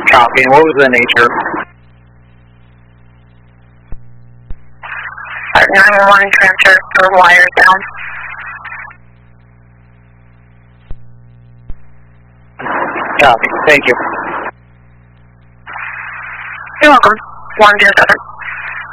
Copy. And what was the nature? 911 transfer for wires down. Copy. Thank you. You're welcome. 107.